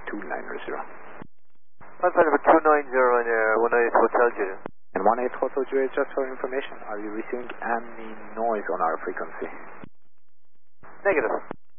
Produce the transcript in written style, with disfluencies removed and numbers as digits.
Flight number 290 on air, 18 Hotel Judah. And 18 Hotel Judah, just for information, are you receiving any noise on our frequency? Negative.